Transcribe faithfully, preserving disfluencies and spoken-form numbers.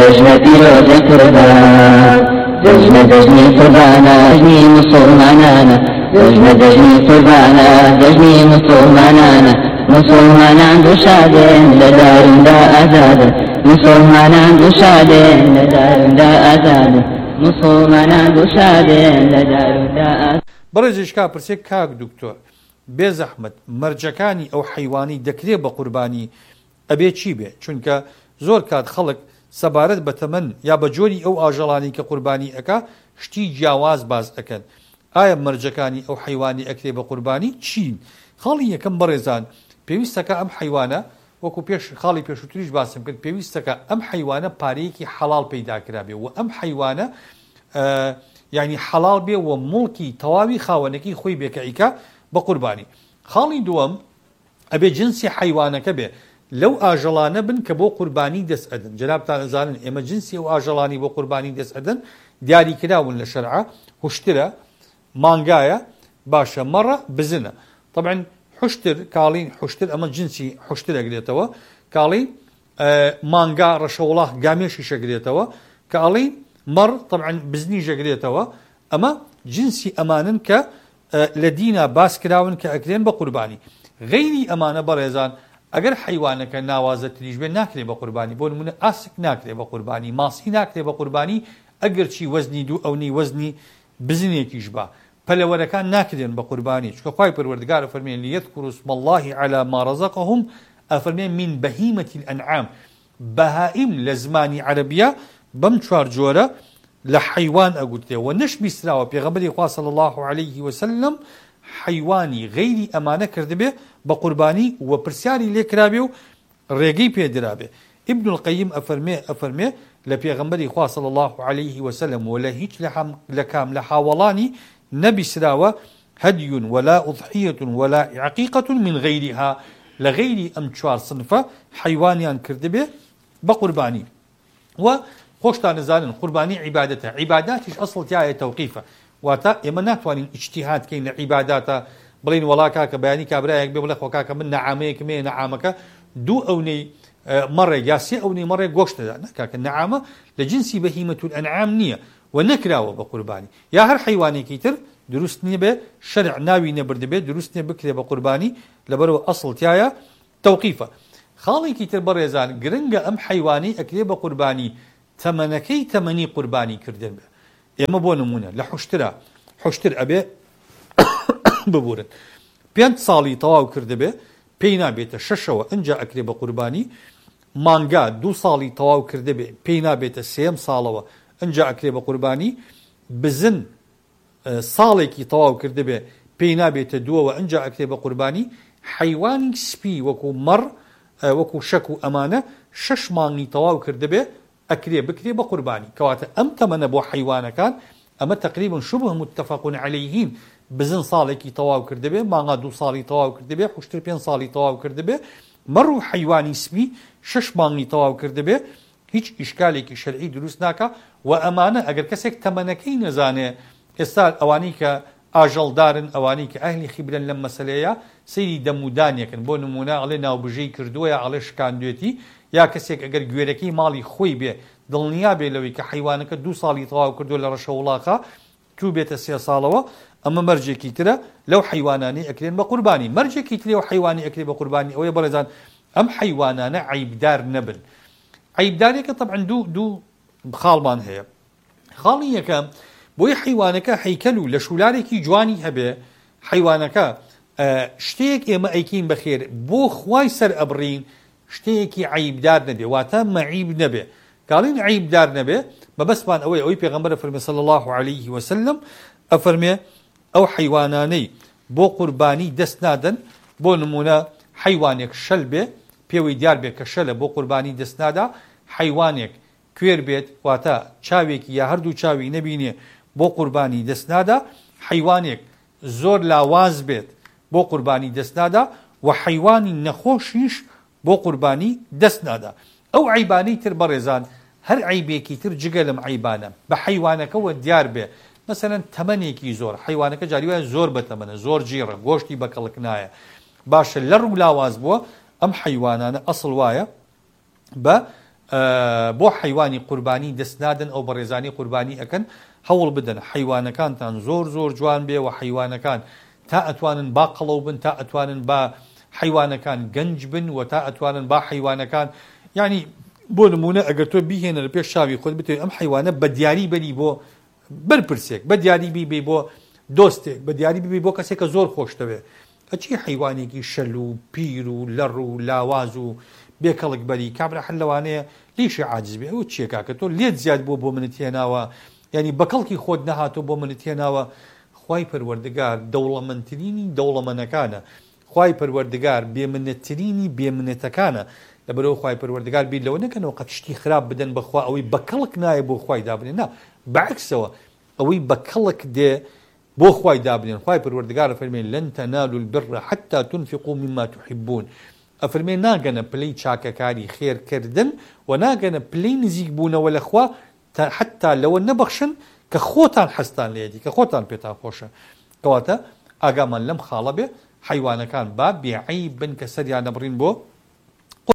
دجنة پیرۆز قوربان دجنة دجنی قوربانە دجنی مسلمانانە دجنة دجنی قوربانە دجنی مسلمانانە مسلمانان دوشادن لدارندا ئازادن مسلمانان دوشادن لدارندا ئازادن مسلمانان دوشادن لدارندا ئازادن. بەڕێزیش کا پرسێک کاک دکتۆر بێ زەحمەت مەرجەکانی ئەو حیوانی دەکرێت بە قوربانی ئەبێ چی بێ؟ چونکە زۆر کات خەڵک سەبارەت بە تەمەن یا بە جۆری ئەو ئاژەڵانی کە قوربانی ئەکا شتی جیاواز باز ئەکەن. ئایا مەرجەکانی ئەو حیوانی ئەکرێ بە قوربانی چین؟ خاڵی یەکەم بەڕێزان پێویستەکە ئەم حیوانە وەکو پێش خاڵی پێشووتریش باسم کرد پێویستەکە ئەم حیوانە پارەیەکی حەڵاڵ پەیداکرا بێ و ئەم حیوانە یعنی حەڵاڵ بێ و موڵکی تەواوی خاوەنەکەی خۆی بێکەیکە بە قوربانی. خاڵی دووەم ئەبێ جنسی حیوانەکە بێ لەو ئاژەڵانە بن کە بۆ قوربانی دەست ئەدەن. جەنابتان ئەزانن ئێمە جنسی ئەو ئاژەڵانی بۆ قوربانی دەست ئەدەن دیاریکراون لە شەرعە هوشترە مانگایە باشە مەڕە بزنە. طبعا حشتر کاڵین حشتر ئەمە جنسی حشتر ئەگرێتەوە کاڵی مانگا ڕەشەوڵاح گامێشی شەگرێتەوە کاڵی مەڕ طبعا بزنی ژەگرێتەوە. ئەمە جنسی ئەمانن کە لە دینە باس کراون کە ئەکرێن بە قوربانی. غەیری ئەمانە بەڕێزان ئەگەر حیوانەکە ناوازە تریش بێ ناکرێ بە قوربانی. بۆ نمونە ئاسک ناکرێ بە قوربانی ماسی ناکرێ بە قوربانی ئەگەر چی وەزنی دوو ئەونی وەزنی بزنێکیش بە پەلەوەرەکان ناکرێن بە قوربانی چکە خوای پەروەردگار ئەفەرمێن لیەذکوروا اسم الله علی ما رزقهم ئەفەرمێن من بەهیمة الأنعام بەهائیم لە زمانی عەرەبیە بەم چوار جۆرە لە حیوان ئەگوترێ و نەش بیستراوە. پێغەمبەری خوا صلی الله عليه وسلم حیوانی غەیری ئەمانە کردبێ بە قوربانی و پرسیاری لێ کرابێ و ڕێگەی پێدرابێ. ابن القیم ئەفەرمێ ئەفەرمێ لە پێغەمبەری خوا صلی الله عليه وسلم و لە هیچ لە کام لە حاوەڵانی نەبیسراوە هەدی ولا أضحية ولا عقيقة من غيرها لە غەیری ئەم چوار سنفە حیوانیان کردبێ بە قوربانی. و خۆشتان نزانن قوربانی عیبادەتە. عیباداتیش ئەسڵ تایە تەوقیفە واتە ئێمە ناتوانین ئیجتیهاد کەین لە عیباداتە بڵین وەڵا کاکە بەیانی کابرایەک بێ بڵێ خۆ کاکە من نەعامەیەک مێ نەعامەکە دوو ئەونەی مەڕێک یا سێ ئەونەی مەڕێک گۆشتەدا نەکاکە نەعامە لە جنسی بەهیمەة الأنعام نییە و نەکراوە بە قوربانی. یا هەر حیوانێکی تر دروست نییە بێ شەرع ناوی نەبردبێت دروست نییە بکرێ بە قوربانی لەبەرەوە ئەسڵ تایە تەوقیفە. خاڵێکی تر بەڕێزان گرنگە ئەم حیوانی ئەکرێ بە قوربانی تەمەنەکەی تەمەنی قوربانی کردن بێ. ئێمە بۆ نمونە لە حوشترە حوشتر ئەبێ ببورن پێنج ساڵی تەواو کردبێ پێی نابێتە شەشەوە ئەنجا ئەکرێ بە قوربانی. مانگا دوو ساڵی تەواو کردبێ پێی نابێتە سێم ساڵەوە ئەنجا ئەکرێ بە قوربانی. بزن ساڵێکی تەواو کردبێ پێی نابێتە دووەوە ئەنجا ئەکرێ بە قوربانی. حیوانی سپی وەکو مەڕ وەکو شەک و ئەمانە شەش مانگی تەواو کردبێ ئەکرێ بکرێ بە قوربانی. کەواتە ئەم تەمەنە بۆ حیوانەکان ئەمە تقریبا شبه متفق عەلەیهین. بزن ساڵێکی تەواو کردبێ مانگا دوو ساڵی تەواو کردبێ حوشتر پێنج ساڵی تەواو کردبێ مەڕ و حیوانی سپی شەش مانگی تەواو کردبێ هیچ ئیشکالێکی شەرعی دروست ناکە. و ئەمانە ئەگەر کەسێک تەمەنەکەی نەزانێ ئێستا ئەوانەی کە ئاژەڵدارن ئەوانەی کە ئەهلی خیبرن لەم مەسەلەیە سەیری دەمودانیەکن بۆ نمونە ئەڵێ ناوبژەی کردووە یا ئەڵێ شکاندوێتی یا کەسێک ئەگەر گوێرەکەی ماڵی خۆی بێ دڵنیا بێ لەوەی کە حیوانەکە دوو ساڵی تەواو کردو لە ڕەشەوڵاقا تو بێتە سێ ساڵەوە ئەمە مەرجێکی ترە لەو حیوانانی ئەکرێن بە قوربانی. مەرجێکی ترێ و حیوانی ئەکرێ بە قوربانی ئەوەیە بەڕێزان ئەم حیوانانە عیبدار نەبن. عیبدارێکە طبعا دوو دوو خاڵمان هەیە. خاڵی یەکەم بۆی حیوانەکە هەیکەل و لە شولارێکی جوانی هەبێ حیوانەکە شتێک ئێمە ئەیکین بەخێر بۆ خوای سەر ئەبڕین شتێکی عیبدار نەبێ واتە مەعیب نەبێ. کاڵین عیبدار نەبێ بەبەسمان ئەوەی ئەوەی پێغەمبەر ئەفەرمێ صلی الله عليه وسلم ئەفەرمێ ئەو حیوانانەی بۆ قوربانی دەست نادەن. بۆ نمونە حیوانێک شەل بێ پێوەی دیار بێ کە شەلە بۆ قوربانی دەست نادا. حیوانێک کوێر بێت واتە چاوێکی یا هەردوو چاوی نەبینێ بۆ قوربانی دەست نادا. حیوانێک زۆر لاواز بێت بۆ قوربانی دەست نادا و حیوانی نەخۆشیش بۆ قوربانی دەست نادا. ئەو عیبانەی تر بەڕێزان هەر عیبێکی تر جگە لەم عیبانە بە حیوانەکەەوە دیار بێ. مەسەلەن تەمەنێکی زۆر حیوانەکە جاری وایە زۆر بەتەمەنە زۆر جیڕە گۆشتی بەکەڵک نایە باشە لەڕ و لاواز بووە ئەم حیوانانە ئەسڵ وایە بە بۆ حیوانی قوربانی دەست نادن ئەو بەڕێزانی قوربانی ئەکەن هەوڵ بدەن حیوانەکانتان زۆر زۆر جوان بێ و حیوانەکان تا ئەتوانن با قەڵەو بن تا ئەتوانن با حیوانەکان گەنج بن و تا ئەتوانن با حیوانەکان یعنی بۆ نمونە ئەگەر تۆ بیهێنە لە پێش چاوی خۆت بتێ ئەم حیوانە بە دیاری بەری بۆ بەرپرسێک بە دیاری بیبێ بۆ دۆستێک بە دیاری بیبێ بۆ کەسێک کە زۆر خۆشتەوێ ئەچی حیوانێکی شەل و پیر و لەڕ و لاواز و بێکەڵک بەری کابرا هەر لەوانەیە لیشی عاجز بێ ئەو چیەکە کە تۆ لێت زیاد بۆ بۆ منت هێناوە ینی بەکەڵکی خۆت نەهاتۆ بۆ منت هێناوە خوای پەروەردگار دەوڵەمەندترینی دەوڵەمەندەکانە خوای پەروەردگار بێمنەتترینی بێمنەتەکانە لەبەرەوە خوای پەروەردگار بیر لەوە نەکەنەوە قەت شتی خراپ بدەن بەخوا ئەوەی بەکەڵک نایە بۆ خوای دابنێن نا بەعکسەوە ئەوەی بەکەڵک دێ بۆ خوای دابنێن خوای پەروەردگار فەرمێن لەن تەنالوا البر حتى تنفقوا مما تحبون ئەفەرمێ ناگەنە پلەی چاکەکاری خێرکردن و ناگەنە پلەی نزیک بوونەوە لەخوا حتا لەوە نەبەخشن کە خۆتان حەستان لێدی کە خۆتان پێتان خۆشە کەواتە ئاگامان لەم خاڵە بێ حیوانەکان با بێعیب بن کە سەریان نەبڕین بۆ